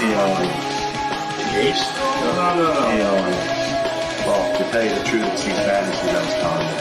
Ace? No. Well, to tell you the truth, St. Patty's was I was telling